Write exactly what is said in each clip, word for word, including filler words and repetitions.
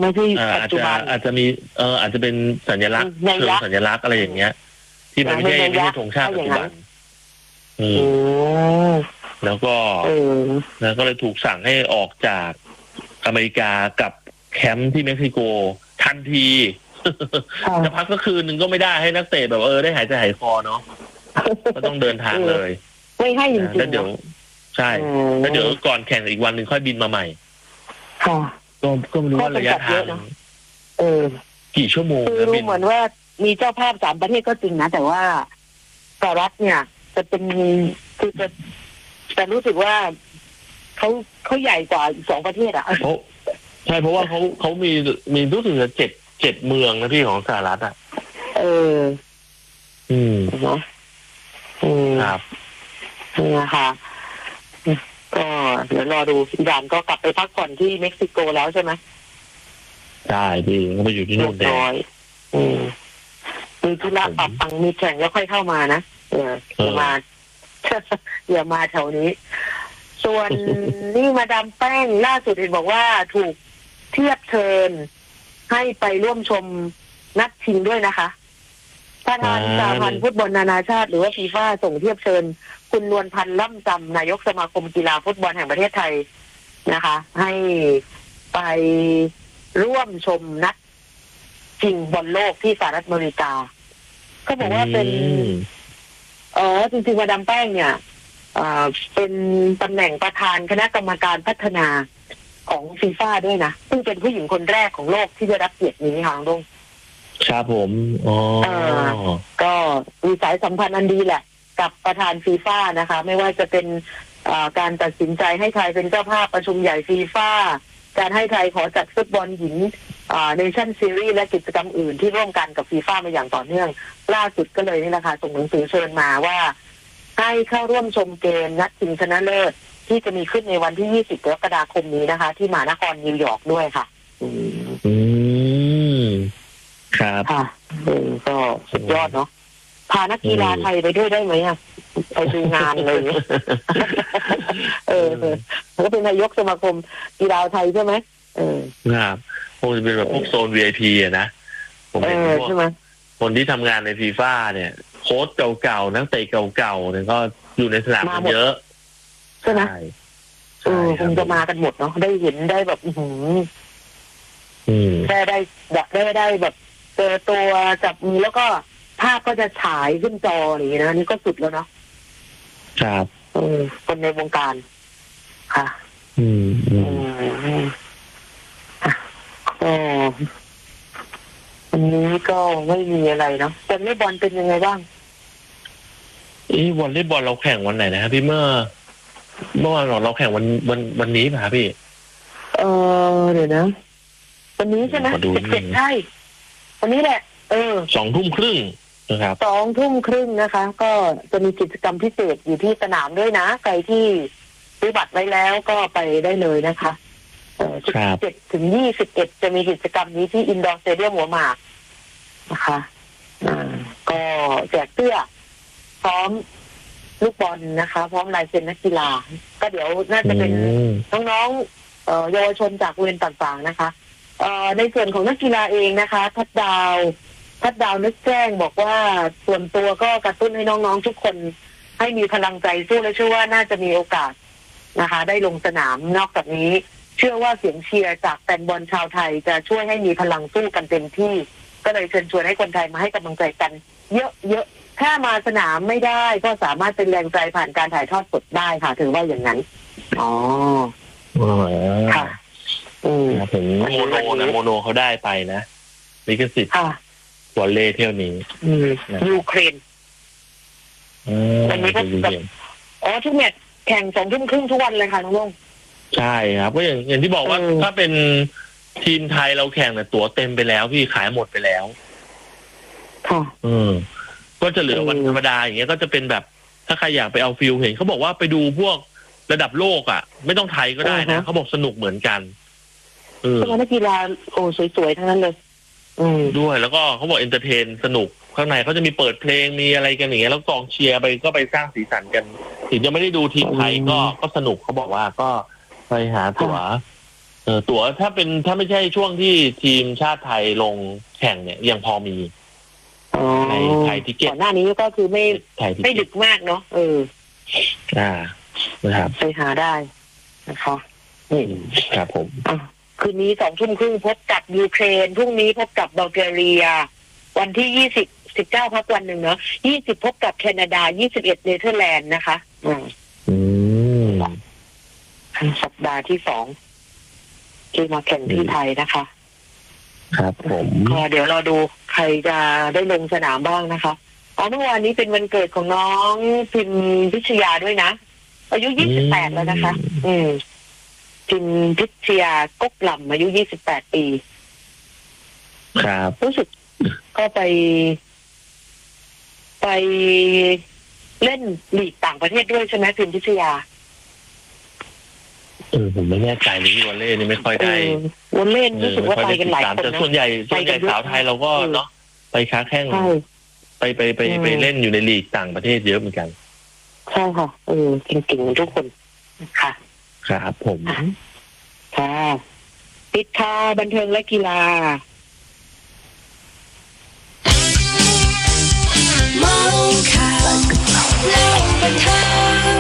ไม่ใช่ปัจอาจจุจะบันอาจจะมีเอออาจจะเป็นสัญลักษณ์นัยเชิงยะสัญลักษณ์อะไรอย่างเงี้ย ที่มันไม่ใช่นัยยะไม่ใช่ธงชาติถ้าปัอจย่างจุนั้บันนอืมโอ้แล้วก็เออแล้วก็เลยถูกสั่งให้ออกจากอเมริกากับแคมป์ที่เม็กซิโกทันทีค่ะจะพักก็คืนนึงก็ไม่ได้ให้นักเตะแบบเออได้หายใจหายคอเนาะก็ต้องเดินทางเลยไม่ให้จนะริแล้วงๆเดี๋ยวเนอะใช่อืมแล้วเดี๋ยวก่อนแข่งอีกวันหนึ่งค่อยบินมาใหม่ค่ะก็ก็ไม่รู้ว่าข้อระจำกัยะดทาเยงอะเนอะ เออกี่ชั่วโมงคือนะรู้บินเหมือนว่ามีเจ้าภาพสามประเทศก็จริงนะ แต่ว่าสหรัฐเนี่ย จะเป็นคือจะแต่รู้สึกว่าเขาเขาใหญ่กว่าอีกสองประเทศอ่ะเพราะใช่เพราะว่าเขาเขามีมีรู้สึกจะเจ็ดเจ็ดเมืองนะพี่ของสหรัฐอ่ะเอออืมเนาะอืมครับนี่นะคะก็เดี๋ยวรอดูอิหร่านก็กลับไปพักผ่อนที่เม็กซิโกแล้วใช่ไหมใช่พี่ก็ไปอยู่ที่เรีนู่ยนบแดร้อง ยอืมมีธุระปรับตังค์มีแข่งแล้วค่อยเข้ามานะเอออย่ามา อย่ามาแถวนี้ ส่วนนี่มาดามแป้งล่าสุดเห็นบอกว่าถูกเทียบเชิญให้ไปร่วมชมนัดชิงด้วยนะคะประธานสหพันธ์ฟุตบอลนานาชาติหรือว่าฟีฟ่าส่งเทียบเชิญ คุณนวลพันธ์ล่ำจำนายกสมาคมกีฬาฟุตบอลแห่งประเทศไทยนะคะ ให้ไปร่วมชมนัดชิงบอลโลกที่สหรัฐอเมริกาก็บอกว่าเป็นอืมอ๋อจริงๆมาดามแป้งเนี่ยอ่าเป็นตำแหน่งประธานคณะกรรมการพัฒนาของฟีฟ่าด้วยนะซึ่งเป็นผู้หญิงคนแรกของโลกที่ได้รับเกียรตินี้ค่ะลุงครับผมอ๋อเออ ก็มีสายสัมพันธ์อันดีแหละ กับประธานฟีฟ่านะคะ ไม่ว่าจะเป็นอ่าการตัดสินใจให้ไทยเป็นเจ้าภาพประชุมใหญ่ฟีฟ่าการให้ไทยขอจัดฟุตบอลหญิงเนชั่นซีรีส์และกิจกรรมอื่นที่ร่วมกันกับฟีฟ่ามาอย่างต่อเนื่อง ล่าสุดก็เลยนี่แหละค่ะส่งหนังสือเชิญมาว่า ให้เข้าร่วมชมเกมนัดชิงชนะเลิศที่จะมีขึ้นในวันที่ ยี่สิบ กรกฎาคมนี้นะคะ ที่มหานครนิวยอร์กด้วยค่ะ อืมอืมครับค่ะเออก็สุดยอดเนาะพานักกีฬาไทยไปด้วยได้ไหมอ่ะไปดูงานเลย เออเออแล้วก็เป็นนายกสมาคมกีฬาไทยใช่ไหมเออครับคงจะเป็นแบบพวกโซน วี ไอ พี อะนะผมเอเห็นอพวกใช่ไหมคนที่ทำงานในฟีฟ่าเนี่ย โค้ชเก่าๆนักเตะเก่าๆเนี่ยก็อยู่ในสนามกันเยอะใช่ไหมใช่เออครับงจะมากันหมดเนาะได้เห็นได้แบบอื้อหืออืมได้ได้แบบได้ได้แบบเจอตัวจับมือแล้วก็ภาพก็จะฉายขึ้นจออย่างนี้นะนี่ก็สุดแล้วเนาะครับเออคนในวงการค่ะอืมอือืมมอ่ะก็วันนี้ก็ไม่มีอะไรเนาะแต่ไม่บอลเป็นยังไงบ้างอีวอลเลย์บอลเราแข่งวันไหนนะครับพี่เมื่อ เมื่อวานเราแข่งวันวันวันนี้ป่ะครับพี่เออเดี๋ยวนะ วันนี้ใช่ไหมขอดูสิบเจ็ดใช่วันนี้แหละ เออสองทุ่มครึ่งนะครับสองทุ่มครึ่งนะคะ ก็จะมีกิจกรรมพิเศษอยู่ที่สนามด้วยนะใครที่ซื้อบัตรไว้แล้วก็ไปได้เลยนะคะเออครับสิบเจ็ดถึงยี่สิบเอ็ดจะมีกิจกรรมนี้ที่อินดอร์สเตเดียมหัวหมากนะคะอ่าก็แจกเสื้อพร้อมลูกบอลนะคะ พร้อมลายเซ็นนักกีฬาก็เดี๋ยวน่าจะเป็นอืมน้องๆเอ่อเยาวชนจากโรงเรียนต่างๆนะคะเอ่อในส่วนของนักกีฬาเองนะคะ ทัดดาวทัดดาวนึกแจ้งบอกว่าส่วนตัวก็กระตุ้นให้น้องๆทุกคนให้มีพลังใจสู้และเชื่อว่าน่าจะมีโอกาสนะคะ ได้ลงสนามนอกจากนี้ เชื่อว่าเสียงเชียร์จากแฟนบอลชาวไทยจะช่วยให้มีพลังสู้กันเต็มที่ ก็เลยเชิญชวนให้คนไทยมาให้กำลังใจกัน เยอะๆถ้ามาสนามไม่ได้ก็สามารถเป็นแรงใจผ่านการถ่ายทอดสดได้ค่ะถือว่าอย่างนั้นอ๋ออ๋อค่ะ อืมครับผมโมโนนะโมโนเขาได้ไปนะลิขสิทธิ์ค่ะวอลเลย์เที่ยวนี้อืมนะยูเครนอืมวันนี้ก็แบบ อ๋อทุกแมตช์แข่งสองทุ่มครึ่งทุกวันเลยค่ะน้องลุงใช่ครับก็อย่างอย่างที่บอกว่าเออถ้าเป็นทีมไทยเราแข่งเนี่ยตั๋วเต็มไปแล้วพี่ขายหมดไปแล้วค่ะอืมก็จะเหลือวันอืมธรรมดาอย่างเงี้ยก็จะเป็นแบบถ้าใครอยากไปเอาฟิลเห็นเขาบอกว่าไปดูพวกระดับโลกอ่ะ ไม่ต้องไทยก็ได้นะเขาบอกสนุกเหมือนกันเออเพราะว่านักกีฬาโอ้สวยๆทั้งนั้นเลย อืมด้วยแล้วก็เขาบอกเอนเตอร์เทนสนุกข้างในเขาจะมีเปิดเพลงมีอะไรกันอย่างเงี้ยแล้วกองเชียร์ไปก็ไปสร้างสีสันกันถึงจะไม่ได้ดูทีมไทยก็ก็สนุกเขาบอกว่าก็ไปหาตั๋วเออตั๋วถ้าเป็นถ้าไม่ใช่ช่วงที่ทีมชาติไทยลงแข่งเนี่ยยังพอมีในไทยทิเก็ตก่อนหน้านี้ก็คือไม่ไม่ดึกมากเนาะเอออ่านะครับไปหาได้นะคะนี่ครับผมคืนนี้สองทุ่มครึ่งพบกับยูเครนพรุ่งนี้พบกับบัลแกเรียวันที่ยี่สิบสิบเก้าพักวันหนึ่งเนาะยี่สิบพบกับแคนาดายี่สิบเอ็ดเนเธอร์แลนด์นะคะอืมสัปดาห์ที่สองที่มาแข่งที่ไทยนะคะครับผมก็เดี๋ยวเราดูใครจะได้ลงสนามบ้างนะคะอ๋อเมื่อวานนี้เป็นวันเกิดของน้องพิมพิชยาด้วยนะอายุยี่สิบแปดแล้วนะคะอืมพิมพิชยากกลำอายุยี่สิบแปดปีครับรู้สึกก็ไปไปเล่นลีกต่างประเทศด้วยใช่ไหมพิมพิชยาเออผมไม่แน่ใจเลยที่วอลเล่นี่ไม่ค่อยได้วอลเล่รู้สึกว่าไปกันหลายคนแต่ส่วนใหญ่ส่วนใหญ่สาวไทยเราก็เนาะไปค้าแข่งไปไปไปไปเล่นอยู่ในลีกต่างประเทศเยอะเหมือนกันใช่ค่ะเออเก่งๆทุกคนค่ะครับผมค่ะปิดท้ายบันเทิงและกีฬาเมาข่าวเล่าบันเทิง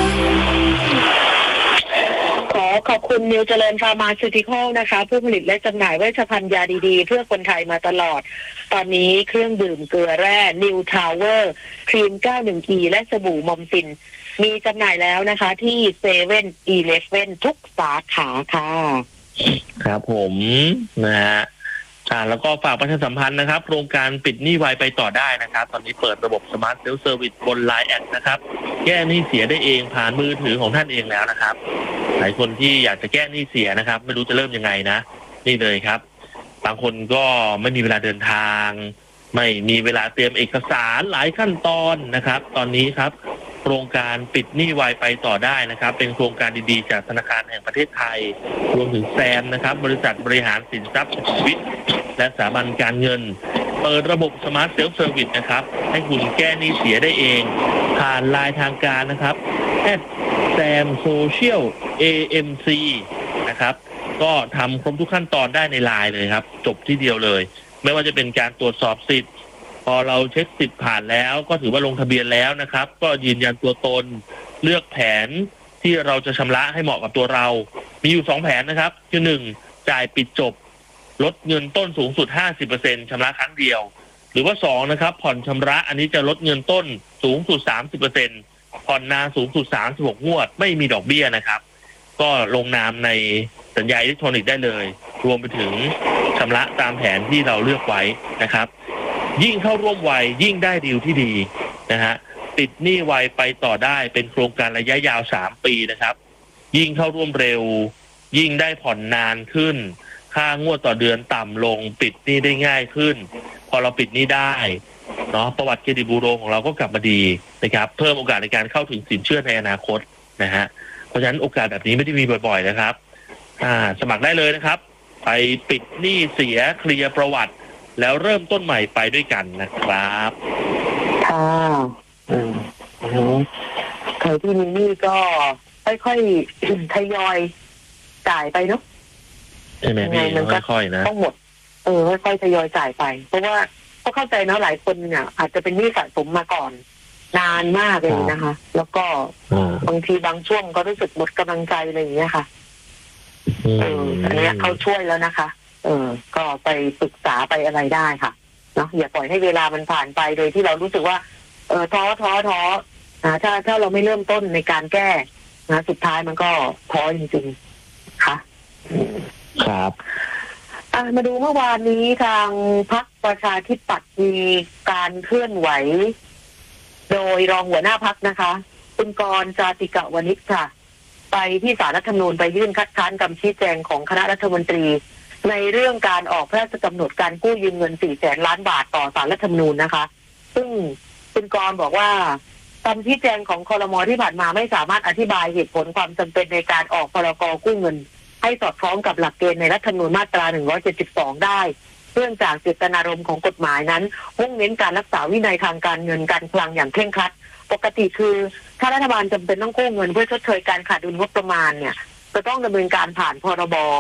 ขอขอบคุณนิวเจริญฟาร์มาซูติคอลนะคะผู้ผลิตและจำหน่ายเวชภัณฑ์ยาดีๆเพื่อคนไทยมาตลอดตอนนี้เครื่องดื่มเกลือแร่นิวทาวเวอร์ครีม เก้าสิบ อี และสบู่มอมซินมีจำหน่ายแล้วนะคะที่เซเว่นอีเลฟเว่นทุกสาขาค่ะครับผมนะฮะอ่าแล้วก็ฝากประชาสัมพันธ์นะครับโครงการปิดหนี้ไวไปต่อได้นะครับตอนนี้เปิดระบบสมาร์ทเซลฟ์เซอร์วิสบน ไลน์ แอดนะครับแก้หนี้เสียได้เองผ่านมือถือของท่านเองแล้วนะครับหลายคนที่อยากจะแก้หนี้เสียนะครับไม่รู้จะเริ่มยังไงนะนี่เลยครับบางคนก็ไม่มีเวลาเดินทางไม่มีเวลาเตรียมเอกสารหลายขั้นตอนนะครับตอนนี้ครับโครงการปิดหนี้ไวไปต่อได้นะครับเป็นโครงการดีๆจากธนาคารแห่งประเทศไทยรวมถึงแซมนะครับบริษัทบริหารสินทรัพย์สุขุมวิทและสถาบันการเงินเปิดระบบสมาร์ทเซลฟ์เซอร์วิสนะครับให้คุณแก้หนี้เสียได้เองผ่านไลน์ทางการนะครับแอดแซมโซเชียล เอ เอ็ม ซี นะครับก็ทำครบทุกขั้นตอนได้ในไลน์เลยครับจบที่เดียวเลยไม่ว่าจะเป็นการตรวจสอบสิทธิ์พอเราเช็คสิทธิ์ผ่านแล้วก็ถือว่าลงทะเบียนแล้วนะครับก็ยืนยันตัวตนเลือกแผนที่เราจะชำระให้เหมาะกับตัวเรามีอยู่สองแผนนะครับคือหนึ่งจ่ายปิดจบลดเงินต้นสูงสุด ห้าสิบเปอร์เซ็นต์ ชำระครั้งเดียวหรือว่าสองนะครับผ่อนชำระอันนี้จะลดเงินต้นสูงสุด สามสิบเปอร์เซ็นต์ ผ่อนนานสูงสุดสามสิบหกงวดไม่มีดอกเบี้ยนะครับก็ลงนามในสัญญาอิเล็กทรอนิกส์ได้เลยรวมไปถึงชำระตามแผนที่เราเลือกไว้นะครับยิ่งเข้าร่วมไวยิ่งได้ดีลที่ดีนะฮะติดหนี้ไวไปต่อได้เป็นโครงการระยะยาวสามปีนะครับยิ่งเข้าร่วมเร็วยิ่งได้ผ่อนนานขึ้นค่างวดต่อเดือนต่ำลงปิดหนี้ได้ง่ายขึ้นพอเราปิดหนี้ได้เนาะประวัติเครดิตบูโรของเราก็กลับมาดีนะครับเพิ่มโอกาสในการเข้าถึงสินเชื่อในอนาคตนะฮะเพราะฉะนั้นโอกาสแบบนี้ไม่ได้มีบ่อยๆนะครับอ่าสมัครได้เลยนะครับไปปิดหนี้เสียเคลียร์ประวัติแล้วเริ่มต้นใหม่ไปด้วยกันนะครับค่ะอืมใครที่มีหนี้ก็ค่อยๆทยอยจ่ายไปเนาะใช่ไหมพี่ค่อยๆนะต้องหมดเออค่อยๆทยอยจ่ายไปเพราะว่าก็เข้าใจนะหลายคนเนี่ยอาจจะเป็นหนี้สะสมมาก่อนนานมากเลยนะคะแล้วก็บางทีบางช่วงก็รู้สึกหมดกำลังใจอะไรอย่างเงี้ยค่ะเอออันนี้เขาช่วยแล้วนะคะเออก็ไปปรึกษาไปอะไรได้ค่ะเนาะอย่าปล่อยให้เวลามันผ่านไปโดยที่เรารู้สึกว่าเออท้อท้อท้อนะถ้าถ้าเราไม่เริ่มต้นในการแก้นะสุดท้ายมันก็ท้อจริงๆค่ะครับมาดูเมื่อวานนี้ทางพรรคประชาธิปัตย์มีการเคลื่อนไหวโดยรองหัวหน้าพรรคนะคะคุณกรณ์ จาติกวณิชค่ะไปที่ศาลรัฐธรรมนูญไปยื่นคัดค้านคำชี้แจงของคณะรัฐมนตรีในเรื่องการออกพระราชกำหนดการกู้ยืมเงินสี่แสนล้านบาทต่อศาลรัฐธรรมนูญนะคะซึ่งคุณกรณ์บอกว่าคำชี้แจงของครม.ที่ผ่านมาไม่สามารถอธิบายเหตุผลความจำเป็นในการออกพรก.กู้เงินให้สอดคล้องกับหลักเกณฑ์ในรัฐธรรมนูญมาตราหนึ่งร้อยเจ็ดสิบสองได้เนื่องจากเจตนารมณ์ของกฎหมายนั้นมุ่งเน้นการรักษาวินัยทางการเงินการคลังอย่างเคร่งครัดปกติคือถ้ารัฐบาลจำเป็นต้องกู้เงินเพื่อชดเชยการขาดดุลงบประมาณเนี่ยจะต้องดำเนินการผ่านพรบก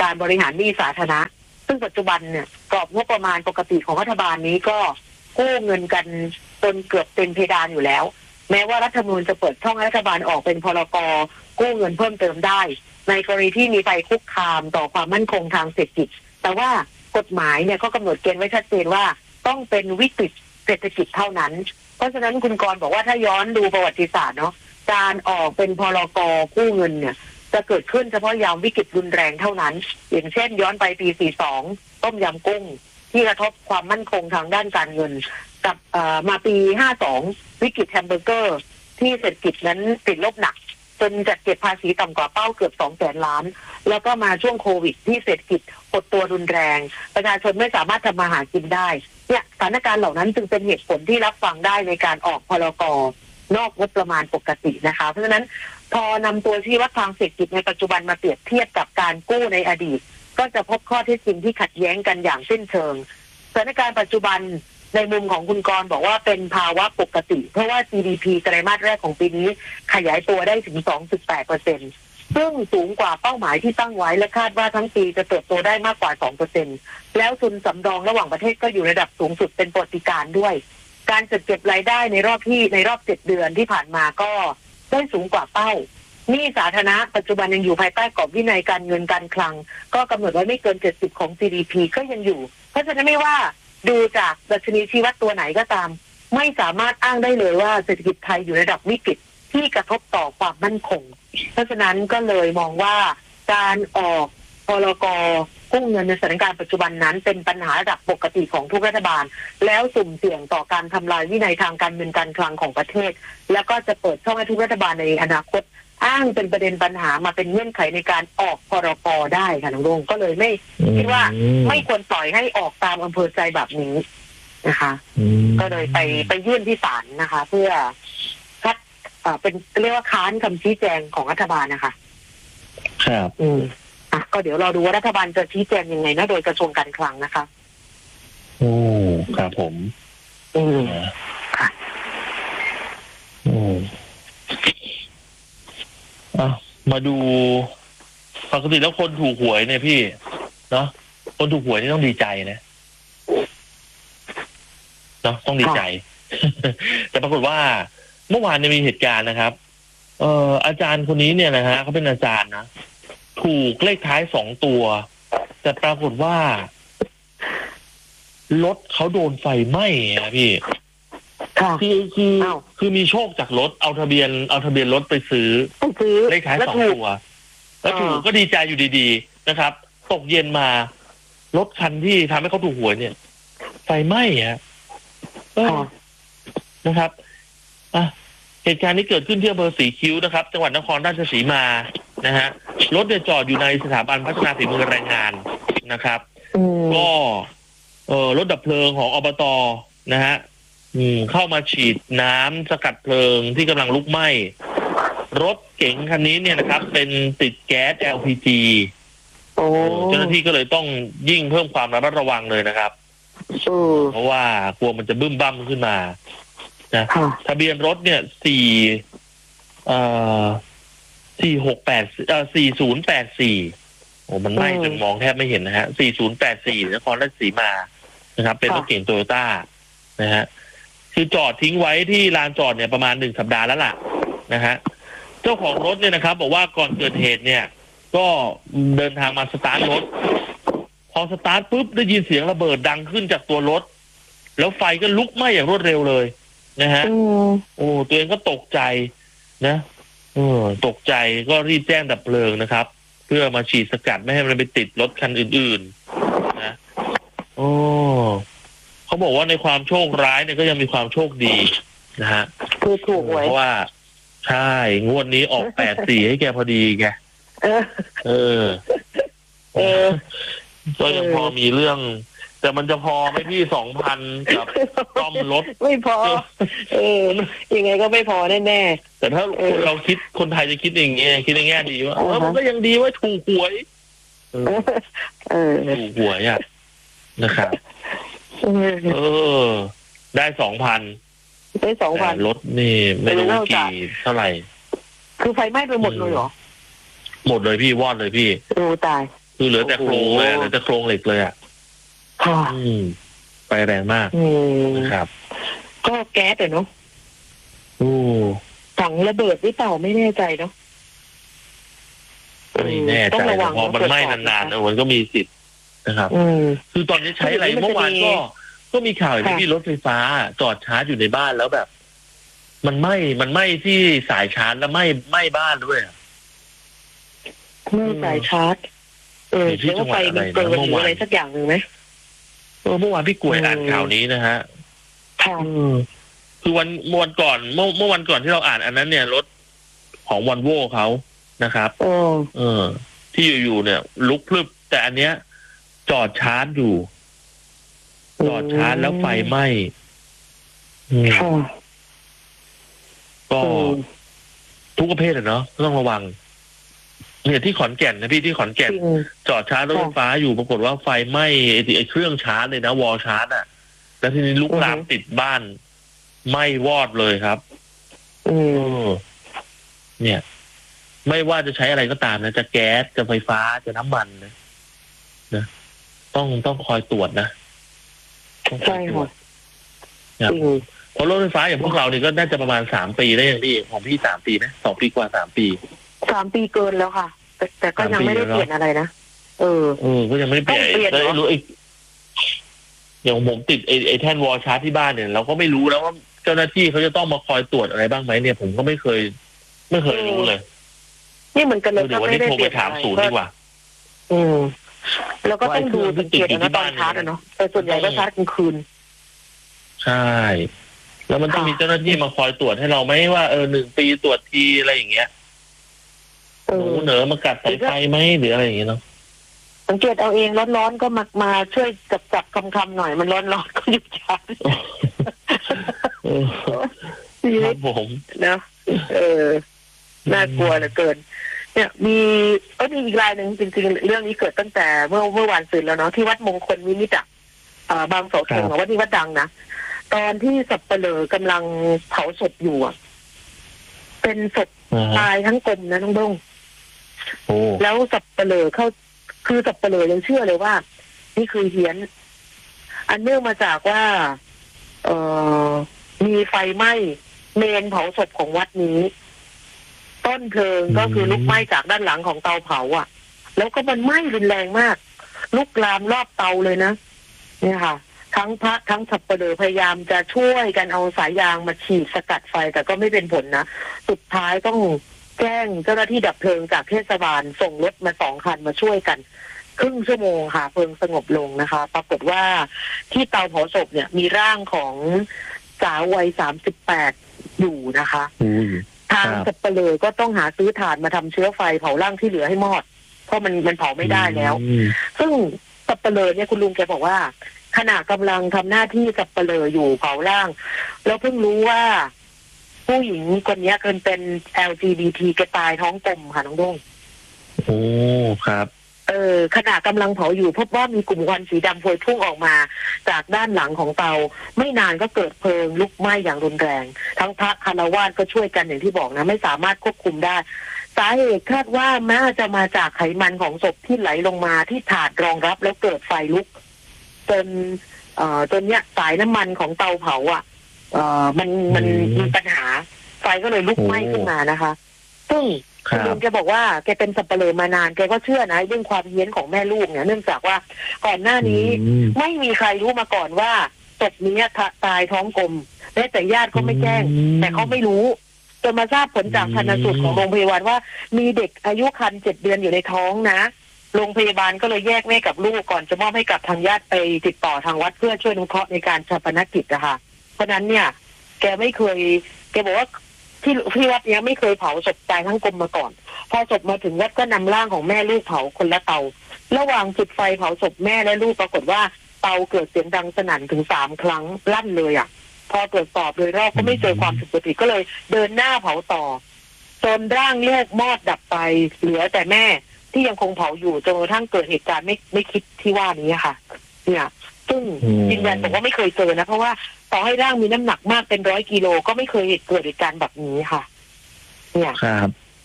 การบริหารหนี้สาธารณะซึ่งปัจจุบันเนี่ยกรอบงบประมาณปกติของรัฐบาลนี้ก็กู้เงินกันจนเกือบเต็มเพดานอยู่แล้วแม้ว่ารัฐธรรมนูญจะเปิดช่องให้รัฐบาลออกเป็นพรกกู้เงินเพิ่มเติมได้ในกรณีที่มีภัยคุกคามต่อความมั่นคงทางเศรษฐกิจแต่ว่ากฎหมายเนี่ยก็กำหนดเกณฑ์ไว้ชัดเจนว่าต้องเป็นวิกฤตเศรษฐกิจเท่านั้นเพราะฉะนั้นคุณกรณ์บอกว่าถ้าย้อนดูประวัติศาสตร์เนาะการออกเป็นพรกกู้เงินเนี่ยจะเกิดขึ้นเฉพาะยามวิกฤตรุนแรงเท่านั้นอย่างเช่นย้อนไปปีสี่สิบสองต้มยำกุ้งที่กระทบความมั่นคงทางด้านการเงินกับมาปีห้าสิบสองวิกฤตแฮมเบอร์เกอร์ที่เศรษฐกิจนั้นติดลบหนักจนจัดเก็บภาษีต่ำกว่าเป้าเกือบสองแสนล้านแล้วก็มาช่วงโควิดที่เศรษฐกิจหดตัวรุนแรงประชาชนไม่สามารถทำมาหากินได้เนี่ยสถานการณ์เหล่านั้นจึงเป็นเหตุผลที่รับฟังได้ในการออกพรกนอกงบประมาณปกตินะคะเพราะฉะนั้นพอนำตัวชี้วัดทางเศรษฐกิจในปัจจุบันมาเปรียบเทียบกับการกู้ในอดีตก็จะพบข้อเท็จจริงที่ขัดแย้งกันอย่างสิ้นเชิงสถานการณ์ปัจจุบันในมุมของคุณกรณ์บอกว่าเป็นภาวะปกติเพราะว่า จี ดี พี ไตรมาสแรกของปีนี้ขยายตัวได้ถึง สองจุดแปดเปอร์เซ็นต์ ซึ่งสูงกว่าเป้าหมายที่ตั้งไว้และคาดว่าทั้งปีจะเติบโตได้มากกว่า สองเปอร์เซ็นต์ แล้วทุนสำรองระหว่างประเทศก็อยู่ระดับสูงสุดเป็นประวัติการณ์ด้วยการจัดเก็บรายได้ในรอบที่ในรอบเจ็ดเดือนที่ผ่านมาก็ได้สูงกว่าเป้าหนี้สาธารณะปัจจุบันยังอยู่ภายใต้กรอบวินัยการเงินการคลังก็กำหนดไว้ไม่เกินเจ็ดสิบของ จี ดี พี ก็ยังอยู่เพราะฉะนั้นไม่ว่าดูจากดัชนีชี้วัดตัวไหนก็ตามไม่สามารถอ้างได้เลยว่าเศรษฐกิจไทยอยู่ในระดับวิกฤตที่กระทบต่อความมั่นคงเพราะฉะนั้นก็เลยมองว่าการออกพรกกู้เงินในสถานการณ์ปัจจุบันนั้นเป็นปัญหาระดับปกติของทุกรัฐบาลแล้วสุ่มเสี่ยงต่อการทำลายวินัยทางการเงินการคลังของประเทศแล้วก็จะเปิดช่องให้ทุกรัฐบาลในอนาคตอ้างเป็นประเด็นปัญหามาเป็นเงื่อนไขในการออกพรกได้ค่ะน้องรงก็เลยไม่คิดว่าไม่ควรปล่อยให้ออกตามอำเภอใจแบบนี้นะคะก็เลยไปไปยื่นที่ศาลนะคะเพื่อคัดเป็นเรียกว่าค้านคำชี้แจงของรัฐบาลนะคะครับอืมอ่ะก็เดี๋ยวรอดูว่ารัฐบาลจะชี้แจงยังไงนะโดยกระทรวงการคลังนะคะโอ้ครับผมอืมค่ะอืมอ่ะมาดูปกติแล้วคนถูกหวยเนี่ยพี่เนาะคนถูกหวยนี่ต้องดีใจนะเนาะต้องดีใจ แต่ปรากฏว่าเมื่อวานเนี่ยมีเหตุการณ์นะครับเอ่ออาจารย์คนนี้เนี่ยนะฮะเขาเป็นอาจารย์นะถูกเลขท้ายสองตัวแต่ปรากฏว่ารถเขาโดนไฟไหม้อะพี่คือคือคือมีโชคจากรถเอาทะเบียนเอาทะเบียนรถไปซื้อเลขท้ายสองตัวแล้วถูกก็ดีใจอยู่ดีๆนะครับตกเย็นมารถคันที่ทำให้เขาถูกหวยเนี่ยไฟไหม้ฮะนะครับอ่ะเหตุการณ์นี้เกิดขึ้นที่อำเภอศรีคิ้วนะครับจังหวัดนครราชสีมานะฮะรถเนี่ยจอดอยู่ในสถาบันพัฒนาฝีมือแรงงานนะครับก็เอ่อรถดับเพลิงของอบต.นะฮะอืมเข้ามาฉีดน้ำสกัดเพลิงที่กำลังลุกไหม้รถเก๋งคันนี้เนี่ยนะครับเป็นติดแก๊ส แอล พี จีโอ้เจ้าหน้าที่ก็เลยต้องยิ่งเพิ่มความระมัดระวังเลยนะครับเพราะว่ากลัวมันจะบึ้มบั้มขึ้นมานะทะเบียนรถเนี่ยสี่เอ่อสี่หกแปดเอ่อสี่ศูนย์แปดสี่โอ้มันไหม้จนมองแทบไม่เห็นนะฮะสี่ศูนย์แปดสี่นครราชสีมานะครับเป็นรถเก๋งโตโยต้านะฮะคือจอดทิ้งไว้ที่ลานจอดเนี่ยประมาณหนึ่งสัปดาห์แล้วล่ะนะฮะเจ้าของรถเนี่ยนะครับบอกว่าก่อนเกิดเหตุเนี่ยก็เดินทางมาสตาร์ทรถพอสตาร์ทปุ๊บได้ยินเสียงระเบิดดังขึ้นจากตัวรถแล้วไฟก็ลุกไหม้อย่างรวดเร็วเลยนะฮะโอ้ตัวเองก็ตกใจนะเออตกใจก็รีบแจ้งดับเพลิงนะครับเพื่อมาฉีดสกัดไม่ให้มันไปติดรถคันอื่นๆนะโอ้เขาบอกว่าในความโชคร้ายเนี่ยก็ยังมีความโชคดีนะฮะคือถูกหวยเพราะว่าใช่งวดนี้ออกแปดสี่ให้แกพอดีแกเออเออเออก็ยังพอมีเรื่องแต่มันจะพอไหมพี่สองพันกับซ่อมรถไม่พอเออยังไงก็ไม่พอแน่ๆแต่ถ้าเราคิดคนไทยจะคิดอย่างเงี้ยคิดในแง่ดีว่าเออมันก็ยังดีว่าถูกหวยเออถูกหวยอ่ะนะครับเออได้สองพันได้สองพันรถนี่ไม่รู้กี่เท่าไหร่คือไฟไหม้ไปหมดเลยเหรอหมดเลยพี่วอดเลยพี่โอ้ตายคือเหลือแต่โครงเลยเหลือแต่โครงเหล็กเลยอ่ะค่ะอืมไปแรงมากอืมนะครับก็แก๊สเนาะโอ้ถังระเบิดหรือเปล่าไม่แน่ใจเนาะไม่แน่ใจนะพอมันไหม้นานๆนะมันก็มีสิทธิ์นะครับอืมคือตอนนี้ใช้อะไรเมื่อวานก็ก็มีข่าวอย่างที่รถไฟฟ้าจอดชาร์จอยู่ในบ้านแล้วแบบ มันไหม้มันไหม้ที่สายชาร์จแล้วไหม้ไหม้บ้านด้วยเมื่อสายชาร์จเออเรียกว่าไฟมันเกินหรืออะไรสักอย่างหนึ่งไหมเออเมื่อวานพี่กล้วยอ่านข่าวนี้นะฮะค่ะคือวันเมื่อวันก่อนเมื่อเมื่อวันก่อนที่เราอ่านอันนั้นเนี่ยรถของวอลโว่เขานะครับเออเออ ที่อยู่ๆเนี่ย ลุกพลึบแต่อันเนี้ย จอดชาร์จอยู่ จอดชาร์จแล้วไฟไหม้อืมค่ะก็ทุกประเภทอะเนาะต้องระวัง เนี่ยที่ขอนแก่นนะพี่ที่ขอนแก่นจริงจอดชาร์จรถไฟฟ้าอยู่ปรากฏว่าไฟไหม้ไอ้ไอ้เครื่องชาร์จเลยนะวอลชาร์จอะแล้วทีนี้ลุกลามติดบ้านไหม้วอดเลยครับอืเอมอเนี่ย ไม่ว่าจะใช้อะไรก็ตามนะจะแก๊สจะไฟฟ้าจะน้ำมันนะนะต้องต้องคอยตรวจนะต้องคใช่อยตรวค่ะจครับจริงเพราะรถไฟฟ้าอย่างพวกเรานี่ก็น่าจะประมาณสามปีได้อย่างพี่ของพี่สามปีไหมสองปีกว่าสามปีสามปีเกินแล้วค่ะ แต่แต่ก็ยังไม่ได้เปลี่ยนอะไรนะเออเออก็ยังไม่ได้เปลี่ยนต้องเปลี่ยนเหรอแล้วรู้ไอ้อย่างผมติดไอ้ไอ้แท่นวอลชาร์จที่บ้านเนี่ยเราก็ไม่รู้แล้วว่าเจ้าหน้าที่เขาจะต้องมาคอยตรวจอะไรบ้างไหมเนี่ยผมก็ไม่เคย ไม่เคยรู้เลยนี่เหมือนกันเลยเดี๋ยววันนี้โทรไปถามศูนย์ดีกว่าอืมแล้วก็ต้องดูว่าไอ้เครื่องสังเกตที่ติดอยู่ที่นะตอนบ้านชาร์จอะเนาะแต่ส่วนใหญ่ก็ชาร์จกลางคืนใช่ แล้วมันต้องมีเจ้าหน้าที่มาคอยตรวจให้เราไหมว่าเออหนึ่งปีตรวจทีอะไรอย่างเงี้ยเอหนูอเหนอมากัดสายไฟไหมหรืออะไรอย่างเงี้ยเนาะสังเกตเอาเองร้อนๆก็มามาช่วยจับจับคำๆหน่อยมันร้อนๆก็หยุดชาร์จเออชีควิรัตบผมนะเออน่ากลัวเหลือเกิน เนี่ยมีก็มีอีกรายหนึ่งจริงๆเรื่องนี้เกิดตั้งแต่เมื่อเมื่อวานซืนแล้วเนาะที่วัดมงคลวินิจอะอ่าบางเสาธงอะวัดนี้วัดดังนะตอนที่สับเปลือกำลังเผาศพอยู่อะเป็นศพอ่าฮะตายทั้งกลมนะน้องบ้งโอ้แล้วสับเปลือเขาคือสับเปลือยังเชื่อเลยว่า นี่คือเฮี้ยน อันเนื่องมาจากว่า เอ่อมีไฟไหม้เมนเผาศพของวัดนี้ ต้นเพลิงก็คือลุกไหม้จากด้านหลังของเตาเผาอ่ะ แล้วก็มันไหม้รุนแรงมาก ลุกลามรอบเตาเลยนะเนี่ยค่ะ ทั้งพระทั้งสับเปลือพยายามจะช่วยกันเอาสายยางมาฉีดสกัดไฟแต่ก็ไม่เป็นผลนะสุดท้ายต้องแจ้งเจ้าหน้าที่ดับเพลิงจากเทศบาลส่งรถมาสองคันมาช่วยกันครึ่งชั่วโมงค่ะเพลิงสงบลงนะคะ ปรากฏว่าที่เตาเผาศพเนี่ยมีร่างของสาววัยสามสิบแปดอยู่นะคะอุ้ยทางครับสับเปลือก็ต้องหาซื้อถ่านมาทำเชื้อไฟเผาร่างที่เหลือให้มอด เพราะมันมันเผาไม่ได้แล้วอืมซึ่งสับเปลือเนี่ยคุณลุงแกบอกว่า ขณะกำลังทำหน้าที่สับเปลืออยู่เผาร่าง แล้วเพิ่งรู้ว่า ผู้หญิงคนนี้เกินเป็น แอล จี บี ที แกตายท้องกลมค่ะน้องด้งโอ้ครับเออขณะกำลังเผาอยู่พบว่ามีกลุ่มควันสีดำพวยพุ่งออกมา จากด้านหลังของเตา ไม่นานก็เกิดเพลิงลุกไหม้อย่างรุนแรง ทั้งพระคารวาสก็ช่วยกันอย่างที่บอกนะ ไม่สามารถควบคุมได้ สาเหตุคาดว่าน่าจะมาจากไขมันของศพที่ไหลลงมาที่ถาดรองรับแล้วเกิดไฟลุก จนเอ่อจนเนี้ยสายน้ำมันของเตาเผาอ่ะ เอ่อมันมันมีปัญหา ไฟก็เลยลุกไหม้ขึ้นมานะคะ ซึ่งคคุณรัลุบงแกบอกว่าแกเป็นสับเปลือมานานแกก็เชื่อนะเรื่องความเฮี้ยนของแม่ลูกเนี่ยเนื่องจากว่าก่อนหน้านี้อืมไม่มีใครรู้มาก่อนว่าศพนี้ตายท้องกลมและแต่ญาติก็ไม่แจ้งอืมแต่เขาไม่รู้จนมาทราบผลจากชันสูตรของโรงพยาบาลว่า มีเด็กอายุครรภ์เจ็ดเดือนอยู่ในท้องนะโรงพยาบาลก็เลยแยกแม่กับลูกก่อนจะมอบให้กับทางญาติไปติดต่อทางวัดเพื่อช่วยอนุเคราะห์ในการชาปนกิจอะค่ะเพราะนั้นเนี่ย แกไม่เคยแกบอกว่าที่ที่วัดเนี้ยไม่เคยเผาศพตายทั้งกลมมาก่อนพอศพมาถึงวัดก็นำร่างของแม่ลูกเผาคนละเตาระหว่างจุดไฟเผาศพแม่และลูกปรากฏว่าเตาเกิดเสียงดังสนั่นถึงสามครั้งลั่นเลยอ่ะพอตรวจสอบโดยรอบก็ไม่เจอความผิดปกติก็เลยเดินหน้าเผาต่อจนร่างลูกมอดดับไปเหลือแต่แม่ที่ยังคงเผาอยู่จนกระทั่งเกิดเหตุการณ์ไม่ไม่คิดที่ว่านี้ค่ะเนี่ยซึ่งอืมยืนยันบอกว่าไม่เคยเจอนะเพราะว่าต่อให้ร่างมีน้ำหนักมากเป็นร้อยกิโลก็ไม่เคยเกิดเหตุการณ์แบบนี้ค่ะ เนี่ยครับ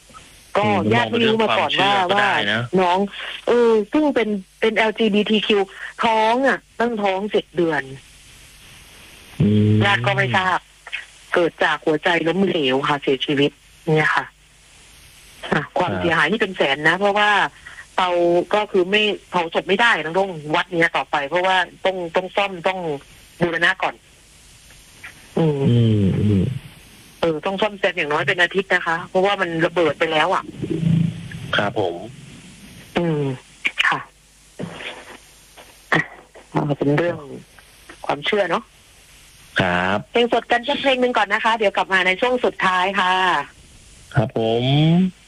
ก็ญาติไม่รู้มาก่อนว่าว่าน้อง เออซึ่งเป็นเป็น แอล จี บี ที คิว ท้องอ่ะตั้งท้องเจ็ดเดือนญาติก็ไม่ทราบเกิดจากหัวใจล้มเหลวค่ะเสียชีวิตเนี่ยค่ะความเสียหายนี่เป็นแสนนะเพราะว่าเตาก็คือไม่เผาศพไม่ได้ต้องวัดเนี้ยต่อไปเพราะว่าต้องต้องซ่อมต้องบูรณะก่อน อืมเออต้องซ่อมแซมอย่างน้อยเป็นอาทิตย์นะคะเพราะว่ามันระเบิดไปแล้วอ่ะครับผมอืมค่ะอ่ะเป็นเรื่องความเชื่อเนาะครับเพลงสดกันสักเพลงหนึ่งก่อนนะคะเดี๋ยวกลับมาในช่วงสุดท้ายค่ะครับผม